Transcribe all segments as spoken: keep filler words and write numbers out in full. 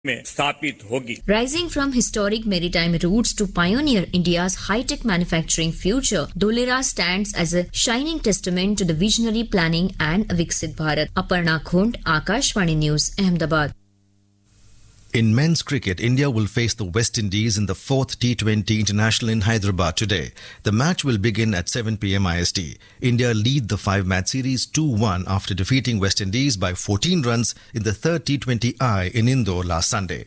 में स्थापित होगी। Rising from historic maritime roots to pioneer India's high-tech manufacturing future, Dholera stands as a shining testament to the visionary planning and Viksit Bharat. Aparna Khund, Akashvani News, Ahmedabad. In men's cricket, India will face the West Indies in the fourth T twenty International in Hyderabad today. The match will begin at seven p.m. I S T. India lead the five-match series two one after defeating West Indies by fourteen runs in the third T twenty I in Indore last Sunday.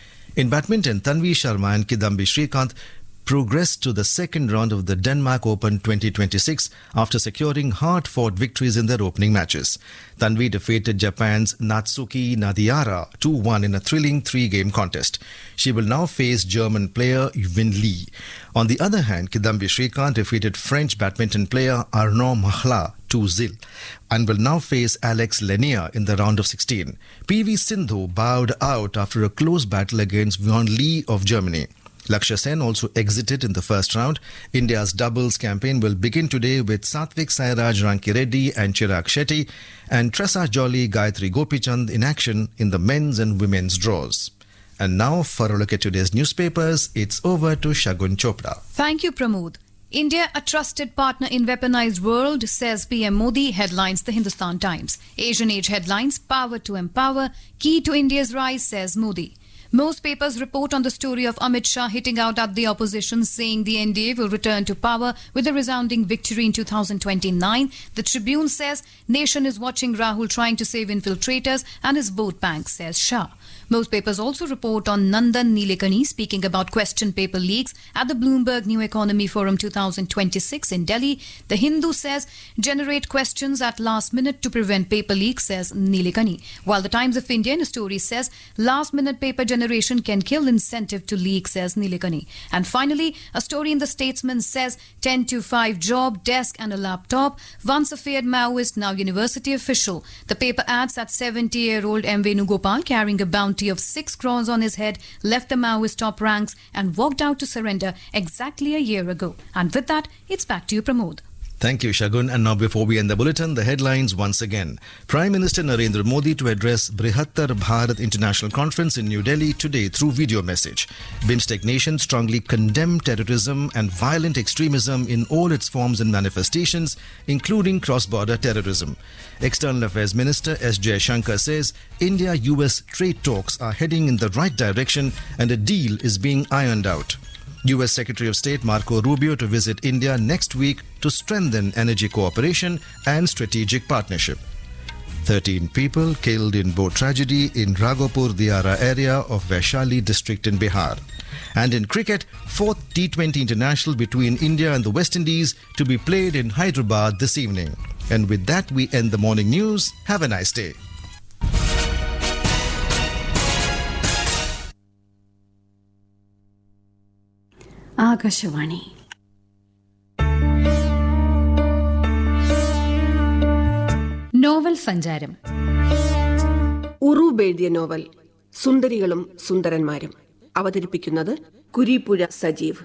In badminton, Tanvi Sharma and Kidambi Srikanth progressed to the second round of the Denmark Open twenty twenty-six after securing hard-fought victories in their opening matches. Tanvi defeated Japan's Natsuki Nadiara two one in a thrilling three-game contest. She will now face German player Yvonne Lee. On the other hand, Kidambi Srikanth defeated French badminton player Arnaud Mahla two zil and will now face Alex Lenier in the round of sixteen. P V Sindhu bowed out after a close battle against Yvonne Lee of Germany. Lakshya Sen also exited in the first round. India's doubles campaign will begin today with Satvik Sairaj Rankireddy and Chirag Shetty and Tressa Jolly Gayatri Gopichand in action in the men's and women's draws. And now for a look at today's newspapers, it's over to Shagun Chopra. Thank you, Pramod. India, a trusted partner in weaponized world, says P M Modi, headlines the Hindustan Times. Asian Age headlines, power to empower, key to India's rise, says Modi. Most papers report on the story of Amit Shah hitting out at the opposition, saying the N D A will return to power with a resounding victory in two thousand twenty-nine. The Tribune says nation is watching Rahul trying to save infiltrators and his vote bank, says Shah. Most papers also report on Nandan Nilekani speaking about question paper leaks at the Bloomberg New Economy Forum two thousand twenty-six in Delhi. The Hindu says generate questions at last minute to prevent paper leaks, says Nilekani. While the Times of India in a story says last minute paper generation can kill incentive to leak, says Nilekani. And finally, a story in the Statesman says ten to five job, desk and a laptop. Once a feared Maoist, now university official. The paper adds that seventy-year-old M. Venugopal, carrying a bounty of six crores on his head, left the Maoist top ranks and walked out to surrender exactly a year ago. And with that, it's back to you, Pramod. Thank you, Shagun. And now before we end the bulletin, the headlines once again. Prime Minister Narendra Modi to address Brihattar Bharat International Conference in New Delhi today through video message. BIMSTEC nations strongly condemn terrorism and violent extremism in all its forms and manifestations, including cross-border terrorism. External Affairs Minister S. Jaishankar says India U S trade talks are heading in the right direction and a deal is being ironed out. U S Secretary of State Marco Rubio to visit India next week to strengthen energy cooperation and strategic partnership. thirteen people killed in boat tragedy in Raghopur Diara area of Vaishali district in Bihar. And in cricket, fourth T twenty International between India and the West Indies to be played in Hyderabad this evening. And with that, we end the morning news. Have a nice day. Akashvani. Novel സഞ്ചാരം. ഉറൂബ് എഴുതിയ novel സുന്ദരികളും സുന്ദരന്മാരും. അവതരിപ്പിക്കുന്നത് കുരീപ്പുഴ സജീവ്.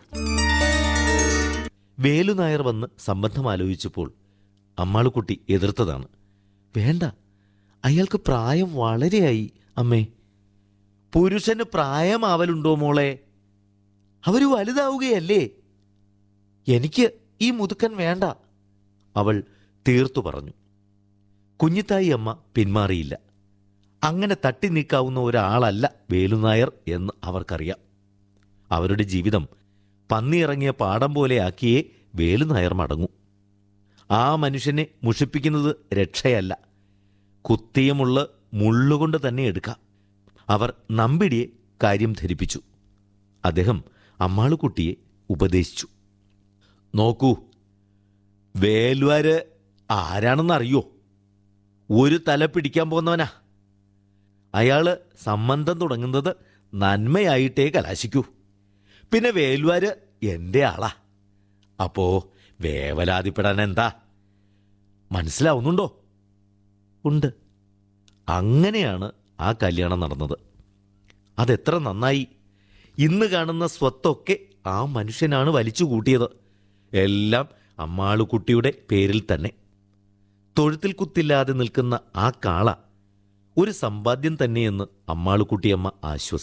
വേലുനായർ വന്ന് സംബന്ധം ആലോചിച്ചപ്പോൾ അമ്മാളുകുട്ടി എതിർത്തതാണ്. വേണ്ട, അയാൾക്ക് പ്രായം വളരെയായി അമ്മേ. പുരുഷന് പ്രായമാവലുണ്ടോ മോളെ? അവര് വലുതാവുകയല്ലേ. എനിക്ക് ഈ മുതുക്കൻ വേണ്ട, അവൾ തീർത്തു പറഞ്ഞു. കുഞ്ഞിത്തായി അമ്മ പിന്മാറിയില്ല. അങ്ങനെ തട്ടി നീക്കാവുന്ന ഒരാളല്ല വേലുനായർ എന്ന് അവർക്കറിയാം. അവരുടെ ജീവിതം പന്നിയിറങ്ങിയ പാടം പോലെ ആക്കിയേ വേലുനായർ മടങ്ങൂ. ആ മനുഷ്യനെ മുഷിപ്പിക്കുന്നത് രക്ഷയല്ല, കുത്തിയമുള്ള മുള്ളുകൊണ്ട് തന്നെ എടുക്കാം. അവർ നമ്പിടിയെ കാര്യം ധരിപ്പിച്ചു. അദ്ദേഹം അമ്മാളുകുട്ടിയെ ഉപദേശിച്ചു. നോക്കൂ, വേലുവാര് ആരാണെന്നറിയോ? ഒരു തല പിടിക്കാൻ പോകുന്നവനാ. അയാള് സംബന്ധം തുടങ്ങുന്നത് നന്മയായിട്ടേ കലാശിക്കൂ. പിന്നെ വേലുവാര് എൻ്റെ ആളാ. അപ്പോ വേവലാതിപ്പെടാൻ എന്താ? മനസ്സിലാവുന്നുണ്ടോ? ഉണ്ട്. അങ്ങനെയാണ് ആ കല്യാണം നടന്നത്. അതെത്ര നന്നായി. ഇന്ന് കാണുന്ന സ്വത്തൊക്കെ ആ മനുഷ്യനാണ് വലിച്ചു കൂട്ടിയത്. എല്ലാം അമ്മാളുകുട്ടിയുടെ പേരിൽ തന്നെ. തൊഴുത്തിൽ കുത്തില്ലാതെ നിൽക്കുന്ന ആ കാള ഒരു സമ്പാദ്യം തന്നെയെന്ന് അമ്മാളുകുട്ടിയമ്മ ആശ്വസിച്ചു.